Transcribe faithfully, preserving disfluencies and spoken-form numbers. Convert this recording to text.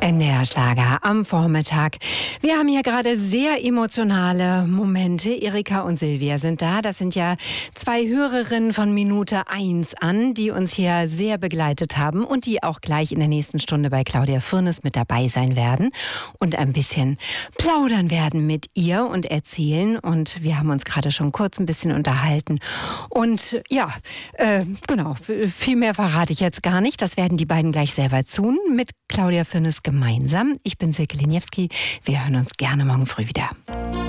N D R-Schlager am Vormittag. Wir haben hier gerade sehr emotionale Momente. Erika und Silvia sind da. Das sind ja zwei Hörerinnen von Minute eins an, die uns hier sehr begleitet haben und die auch gleich in der nächsten Stunde bei Claudia Fürnes mit dabei sein werden und ein bisschen plaudern werden mit ihr und erzählen. Und wir haben uns gerade schon kurz ein bisschen unterhalten. Und ja, äh, genau, viel mehr verrate ich jetzt gar nicht. Das werden die beiden gleich selber tun mit Claudia Fürnes gemeinsam. Ich bin Silke Liniewski. Wir hören uns gerne morgen früh wieder.